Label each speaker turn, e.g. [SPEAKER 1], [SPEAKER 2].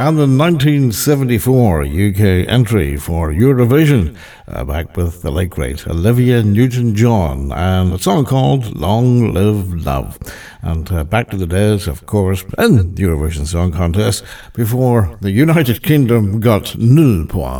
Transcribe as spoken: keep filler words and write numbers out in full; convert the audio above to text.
[SPEAKER 1] and the nineteen seventy-four U K entry for Eurovision, uh, back with the late great Olivia Newton-John, and a song called Long Live Love. And uh, back to the days, of course, in the Eurovision Song Contest, before the United Kingdom got nil points.